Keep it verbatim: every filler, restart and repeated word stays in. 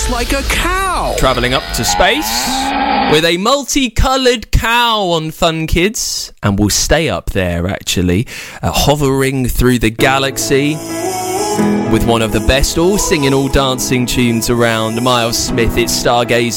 looks like a cow. Travelling up to space with a multicoloured cow on Fun Kids, and will stay up there actually, uh, hovering through the galaxy with one of the best all singing, all dancing tunes around. Miles Smith, it's Stargazer.